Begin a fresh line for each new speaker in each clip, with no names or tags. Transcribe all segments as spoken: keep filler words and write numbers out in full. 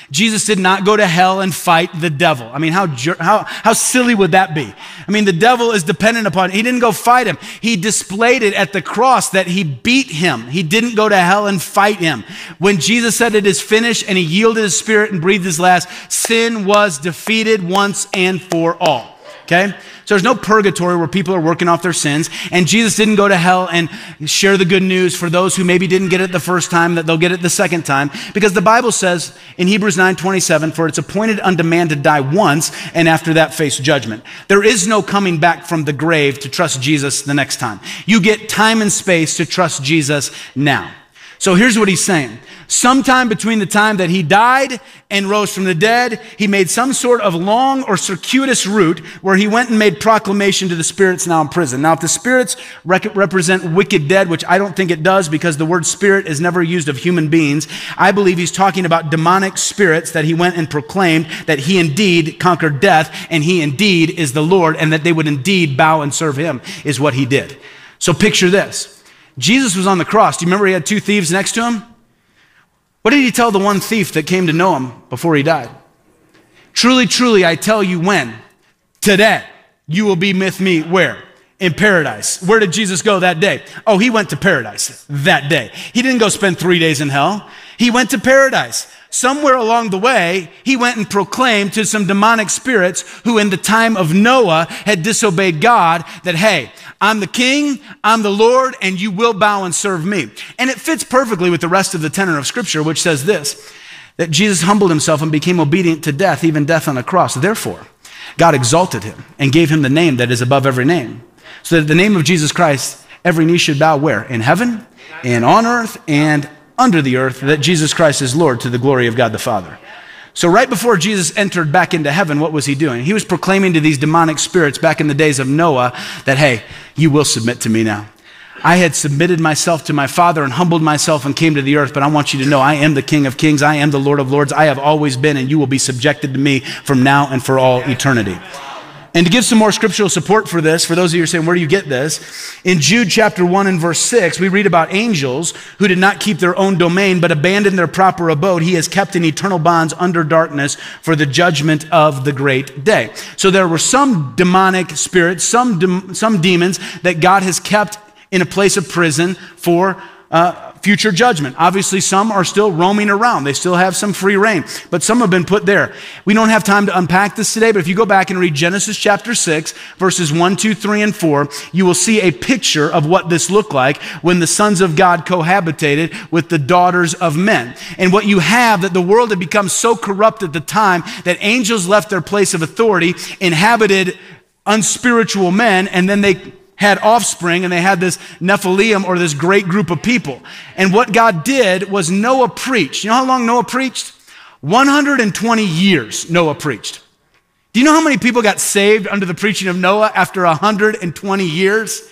Jesus did not go to hell and fight the devil. I mean, how, how, how silly would that be? I mean, the devil is dependent upon, he didn't go fight him. He displayed it at the cross that he beat him. He didn't go to hell and fight him. When Jesus said it is finished and he yielded his spirit and breathed his last, sin was defeated once and for all. Okay? So there's no purgatory where people are working off their sins, and Jesus didn't go to hell and share the good news for those who maybe didn't get it the first time, that they'll get it the second time, because the Bible says in Hebrews nine twenty-seven, for it's appointed unto man to die once, and after that face judgment. There is no coming back from the grave to trust Jesus the next time. You get time and space to trust Jesus now. So here's what he's saying. Sometime between the time that he died and rose from the dead, he made some sort of long or circuitous route where he went and made proclamation to the spirits now in prison. Now, if the spirits rec- represent wicked dead, which I don't think it does because the word spirit is never used of human beings, I believe he's talking about demonic spirits that he went and proclaimed that he indeed conquered death and he indeed is the Lord and that they would indeed bow and serve him is what he did. So picture this. Jesus was on the cross. Do you remember he had two thieves next to him? What did he tell the one thief that came to know him before he died? Truly, truly, I tell you when, today, you will be with me where? In paradise. Where did Jesus go that day? Oh, he went to paradise that day. He didn't go spend three days in hell. He went to paradise. Somewhere along the way, he went and proclaimed to some demonic spirits who in the time of Noah had disobeyed God that, hey, I'm the king, I'm the Lord, and you will bow and serve me. And it fits perfectly with the rest of the tenor of Scripture, which says this, that Jesus humbled himself and became obedient to death, even death on a cross. Therefore, God exalted him and gave him the name that is above every name. So that at the name of Jesus Christ, every knee should bow where? In heaven, and on earth, and under the earth, that Jesus Christ is Lord to the glory of God the Father. So right before Jesus entered back into heaven, what was he doing? He was proclaiming to these demonic spirits back in the days of Noah that, hey, you will submit to me now. I had submitted myself to my Father and humbled myself and came to the earth, but I want you to know I am the King of Kings. I am the Lord of Lords. I have always been, and you will be subjected to me from now and for all eternity. And to give some more scriptural support for this, for those of you who are saying, where do you get this? In Jude chapter one and verse six, we read about angels who did not keep their own domain, but abandoned their proper abode. He has kept in eternal bonds under darkness for the judgment of the great day. So there were some demonic spirits, some, de- some demons that God has kept in a place of prison for uh, future judgment. Obviously, some are still roaming around. They still have some free reign, but some have been put there. We don't have time to unpack this today, but if you go back and read Genesis chapter six, verses one, two, three, and four, you will see a picture of what this looked like when the sons of God cohabitated with the daughters of men. And what you have, that the world had become so corrupt at the time that angels left their place of authority, inhabited unspiritual men, and then they had offspring, and they had this Nephilim, or this great group of people. And what God did was Noah preached. You know how long Noah preached? one hundred twenty years Noah preached. Do you know how many people got saved under the preaching of Noah after one hundred twenty years?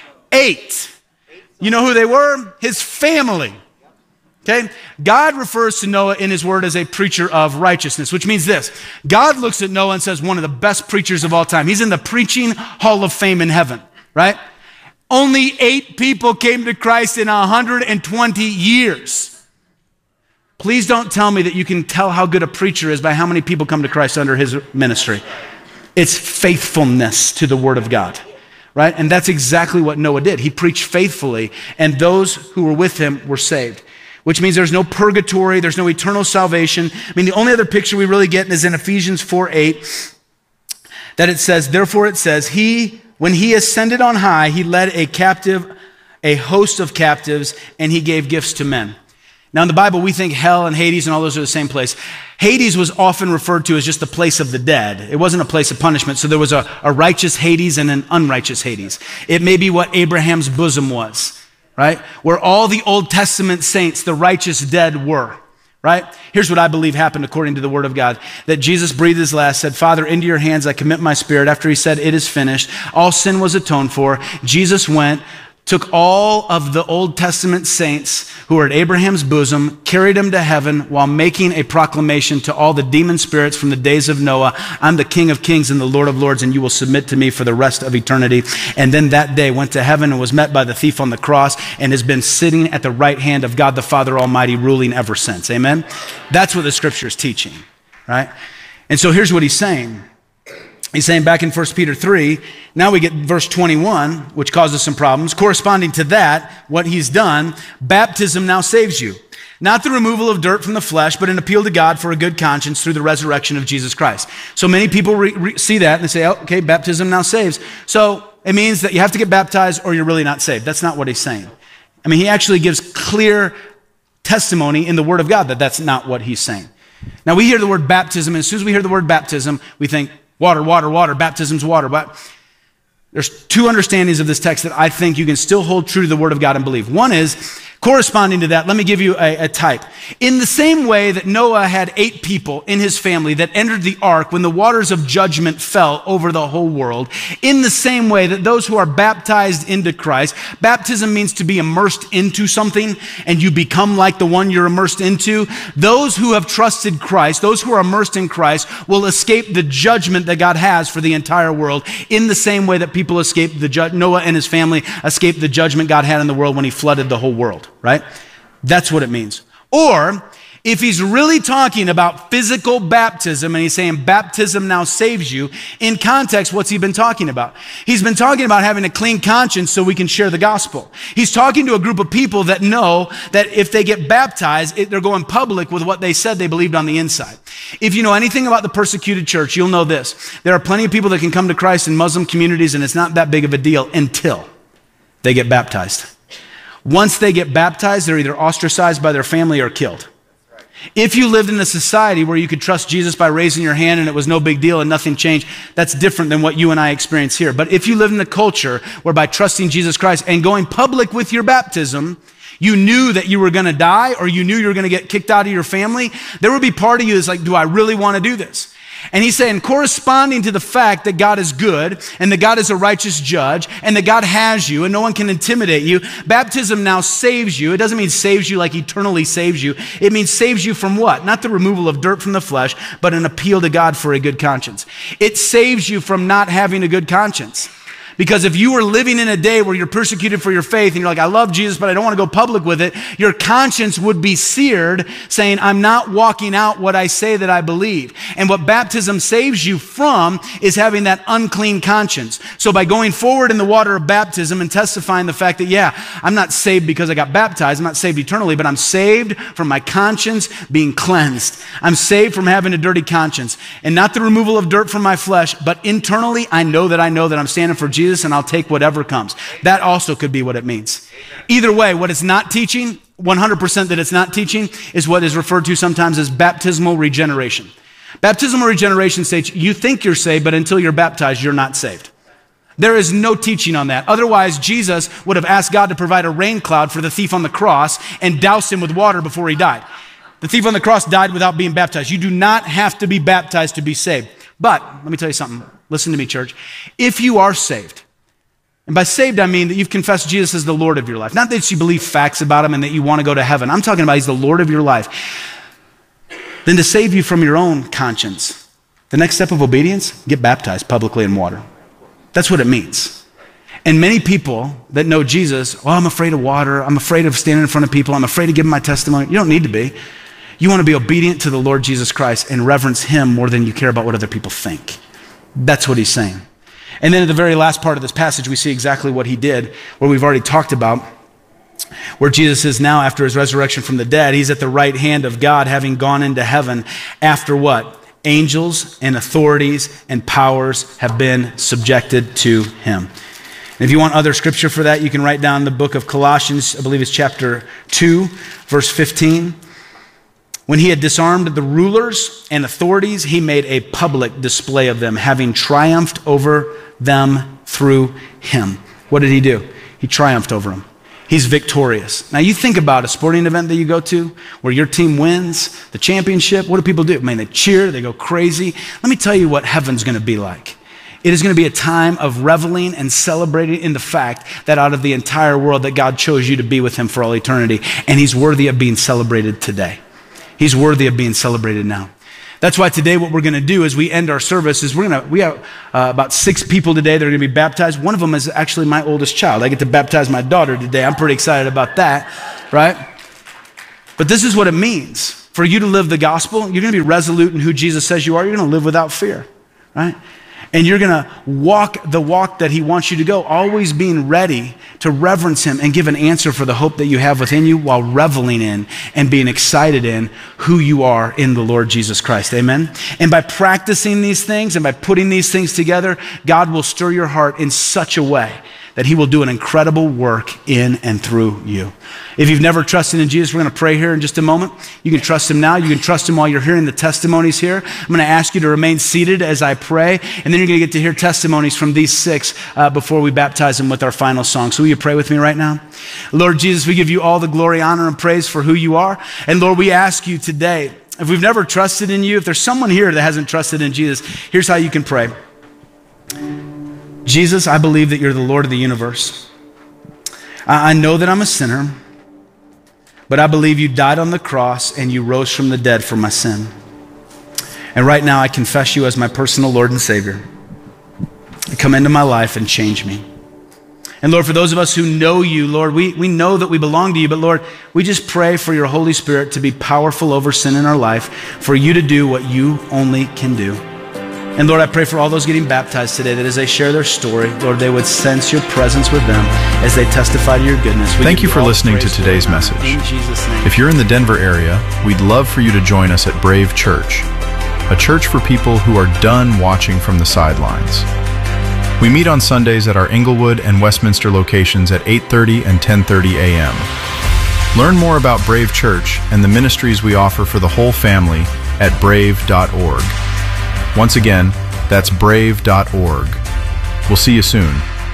Eight. You know who they were? His family. Okay? God refers to Noah in his word as a preacher of righteousness, which means this. God looks at Noah and says, one of the best preachers of all time. He's in the preaching hall of fame in heaven. Right? Only eight people came to Christ in one hundred twenty years. Please don't tell me that you can tell how good a preacher is by how many people come to Christ under his ministry. It's faithfulness to the word of God. Right? And that's exactly what Noah did. He preached faithfully, and those who were with him were saved. Which means there's no purgatory, there's no eternal salvation. I mean, the only other picture we really get is in Ephesians four eight, that it says, therefore it says, he when he ascended on high, he led a captive, a host of captives, and he gave gifts to men. Now in the Bible, we think hell and Hades and all those are the same place. Hades was often referred to as just the place of the dead. It wasn't a place of punishment. So there was a, a righteous Hades and an unrighteous Hades. It may be what Abraham's bosom was, right? Where all the Old Testament saints, the righteous dead, were. Right? Here's what I believe happened according to the word of God. That Jesus breathed his last, said, Father, into your hands I commit my spirit. After he said, it is finished. All sin was atoned for. Jesus went, took all of the Old Testament saints who were at Abraham's bosom, carried them to heaven while making a proclamation to all the demon spirits from the days of Noah, I'm the King of Kings and the Lord of Lords, and you will submit to me for the rest of eternity. And then that day went to heaven and was met by the thief on the cross and has been sitting at the right hand of God the Father Almighty, ruling ever since. Amen? That's what the scripture is teaching, right? And so here's what he's saying. He's saying back in First Peter three, now we get verse twenty-one, which causes some problems. Corresponding to that, what he's done, baptism now saves you. Not the removal of dirt from the flesh, but an appeal to God for a good conscience through the resurrection of Jesus Christ. So many people re- re- see that and they say, oh, okay, baptism now saves. So it means that you have to get baptized or you're really not saved. That's not what he's saying. I mean, he actually gives clear testimony in the Word of God that that's not what he's saying. Now we hear the word baptism, and as soon as we hear the word baptism, we think, Water, water, water, baptism's water. But there's two understandings of this text that I think you can still hold true to the Word of God and believe. One is, corresponding to that, let me give you a, a type. In the same way that Noah had eight people in his family that entered the ark when the waters of judgment fell over the whole world, in the same way that those who are baptized into Christ, baptism means to be immersed into something and you become like the one you're immersed into. Those who have trusted Christ, those who are immersed in Christ, will escape the judgment that God has for the entire world in the same way that people escaped the ju- Noah and his family escaped the judgment God had in the world when he flooded the whole world. Right? That's what it means. Or if he's really talking about physical baptism and he's saying baptism now saves you, in context, what's he been talking about? He's been talking about having a clean conscience so we can share the gospel. He's talking to a group of people that know that if they get baptized, it, they're going public with what they said they believed on the inside. If you know anything about the persecuted church, you'll know this. There are plenty of people that can come to Christ in Muslim communities and it's not that big of a deal until they get baptized. Once they get baptized, they're either ostracized by their family or killed. If you lived in a society where you could trust Jesus by raising your hand and it was no big deal and nothing changed, that's different than what you and I experience here. But if you live in a culture where by trusting Jesus Christ and going public with your baptism, you knew that you were going to die or you knew you were going to get kicked out of your family, there would be part of you that's like, do I really want to do this? And he's saying, corresponding to the fact that God is good and that God is a righteous judge and that God has you and no one can intimidate you, baptism now saves you. It doesn't mean saves you like eternally saves you. It means saves you from what? Not the removal of dirt from the flesh, but an appeal to God for a good conscience. It saves you from not having a good conscience. Because if you were living in a day where you're persecuted for your faith and you're like, I love Jesus, but I don't want to go public with it, your conscience would be seared saying, I'm not walking out what I say that I believe. And what baptism saves you from is having that unclean conscience. So by going forward in the water of baptism and testifying the fact that, yeah, I'm not saved because I got baptized, I'm not saved eternally, but I'm saved from my conscience being cleansed. I'm saved from having a dirty conscience. And not the removal of dirt from my flesh, but internally, I know that I know that I'm standing for Jesus and I'll take whatever comes. That also could be what it means. Either way, what it's not teaching, one hundred percent that it's not teaching, is what is referred to sometimes as baptismal regeneration. Baptismal regeneration states you think you're saved, but until you're baptized, you're not saved. There is no teaching on that. Otherwise, Jesus would have asked God to provide a rain cloud for the thief on the cross and douse him with water before he died. The thief on the cross died without being baptized. You do not have to be baptized to be saved. But let me tell you something. Listen to me, church. If you are saved, and by saved I mean that you've confessed Jesus as the Lord of your life, not that you believe facts about him and that you want to go to heaven. I'm talking about he's the Lord of your life. Then to save you from your own conscience, the next step of obedience, get baptized publicly in water. That's what it means. And many people that know Jesus, oh, I'm afraid of water. I'm afraid of standing in front of people. I'm afraid to give my testimony. You don't need to be. You want to be obedient to the Lord Jesus Christ and reverence him more than you care about what other people think. That's what he's saying. And then at the very last part of this passage, we see exactly what he did, where we've already talked about, where Jesus is now after his resurrection from the dead. He's at the right hand of God, having gone into heaven after what? Angels and authorities and powers have been subjected to him. And if you want other scripture for that, you can write down the book of Colossians, I believe it's chapter two, verse fifteen. When he had disarmed the rulers and authorities, he made a public display of them, having triumphed over them through him. What did he do? He triumphed over them. He's victorious. Now you think about a sporting event that you go to where your team wins the championship. What do people do? Man, they cheer, they go crazy. Let me tell you what heaven's going to be like. It is going to be a time of reveling and celebrating in the fact that out of the entire world that God chose you to be with him for all eternity, and he's worthy of being celebrated today. He's worthy of being celebrated now. That's why today what we're going to do as we end our service is we're going to, we have uh, about six people today that are going to be baptized. One of them is actually my oldest child. I get to baptize my daughter today. I'm pretty excited about that, right? But this is what it means. For you to live the gospel, you're going to be resolute in who Jesus says you are. You're going to live without fear, right? And you're going to walk the walk that he wants you to go, always being ready to reverence him and give an answer for the hope that you have within you while reveling in and being excited in who you are in the Lord Jesus Christ. Amen? And by practicing these things and by putting these things together, God will stir your heart in such a way that he will do an incredible work in and through you. If you've never trusted in Jesus, we're going to pray here in just a moment. You can trust him now. You can trust him while you're hearing the testimonies here. I'm going to ask you to remain seated as I pray, and then you're going to get to hear testimonies from these six uh, before we baptize them with our final song. So will you pray with me right now? Lord Jesus, we give you all the glory, honor, and praise for who you are. And Lord, we ask you today, if we've never trusted in you, if there's someone here that hasn't trusted in Jesus, here's how you can pray. Jesus, I believe that you're the Lord of the universe. I know that I'm a sinner, but I believe you died on the cross and you rose from the dead for my sin. And right now I confess you as my personal Lord and Savior. Come into my life and change me. And Lord, for those of us who know you, Lord, we, we know that we belong to you, but Lord, we just pray for your Holy Spirit to be powerful over sin in our life, for you to do what you only can do. And Lord, I pray for all those getting baptized today that as they share their story, Lord, they would sense your presence with them as they testify to your goodness. We
Thank you for listening to today's message.
In Jesus' name.
If you're in the Denver area, we'd love for you to join us at Brave Church, a church for people who are done watching from the sidelines. We meet on Sundays at our Inglewood and Westminster locations at eight thirty and ten thirty a m Learn more about Brave Church and the ministries we offer for the whole family at brave dot org. Once again, that's brave dot org. We'll see you soon.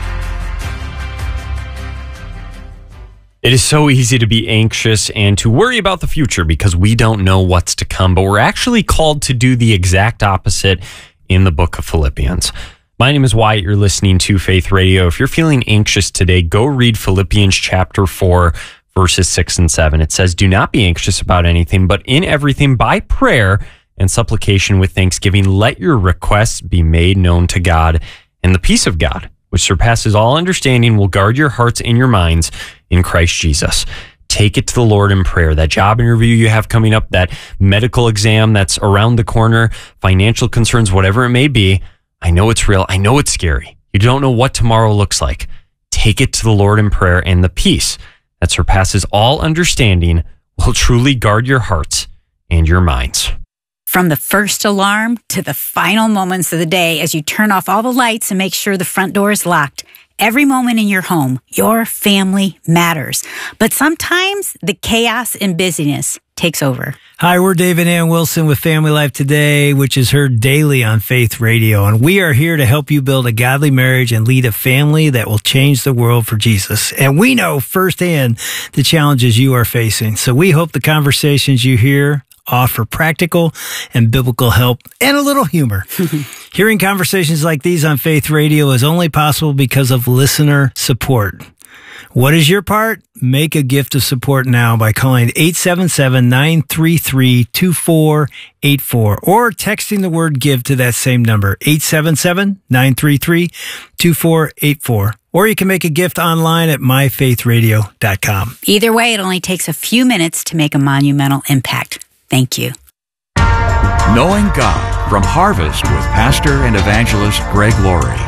It is so easy to be anxious and to worry about the future because we don't know what's to come, but we're actually called to do the exact opposite in the book of Philippians. My name is Wyatt. You're listening to Faith Radio. If you're feeling anxious today, go read Philippians chapter four, verses six and seven. It says, "Do not be anxious about anything, but in everything by prayer and supplication with thanksgiving, let your requests be made known to God, and the peace of God, which surpasses all understanding, will guard your hearts and your minds in Christ Jesus." Take it to the Lord in prayer. That job interview you have coming up, that medical exam that's around the corner, financial concerns, whatever it may be, I know it's real. I know it's scary. You don't know what tomorrow looks like. Take it to the Lord in prayer, and the peace that surpasses all understanding will truly guard your hearts and your minds.
From the first alarm to the final moments of the day as you turn off all the lights and make sure the front door is locked, every moment in your home, your family matters. But sometimes the chaos and busyness takes over.
Hi, we're Dave and Ann Wilson with Family Life Today, which is heard daily on Faith Radio. And we are here to help you build a godly marriage and lead a family that will change the world for Jesus. And we know firsthand the challenges you are facing. So we hope the conversations you hear offer practical and biblical help and a little humor. Hearing conversations like these on Faith Radio is only possible because of listener support. What is your part? Make a gift of support now by calling eight seven seven, nine three three, two four eight four or texting the word GIVE to that same number, eight seven seven, nine three three, two four eight four. Or you can make a gift online at my faith radio dot com.
Either way, it only takes a few minutes to make a monumental impact. Thank you.
Knowing God from Harvest with pastor and evangelist Greg Laurie.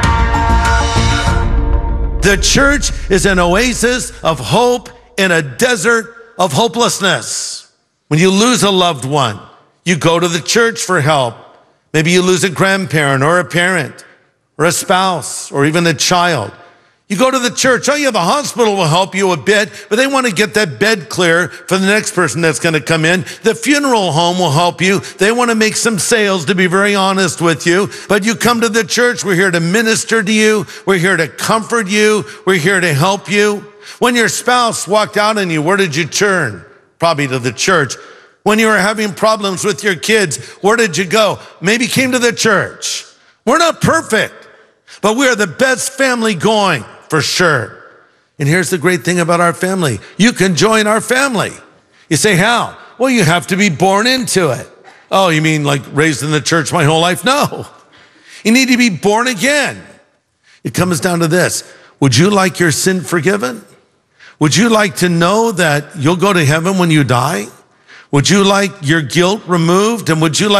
The church is an oasis of hope in a desert of hopelessness. When you lose a loved one, you go to the church for help. Maybe you lose a grandparent or a parent or a spouse or even a child. You go to the church. Oh, yeah, the hospital will help you a bit, but they want to get that bed clear for the next person that's going to come in. The funeral home will help you. They want to make some sales, to be very honest with you. But you come to the church. We're here to minister to you. We're here to comfort you. We're here to help you. When your spouse walked out on you, where did you turn? Probably to the church. When you were having problems with your kids, where did you go? Maybe came to the church. We're not perfect. But we are the best family going, for sure. And here's the great thing about our family. You can join our family. You say, how? Well, you have to be born into it. Oh, you mean like raised in the church my whole life? No. You need to be born again. It comes down to this. Would you like your sin forgiven? Would you like to know that you'll go to heaven when you die? Would you like your guilt removed? And would you like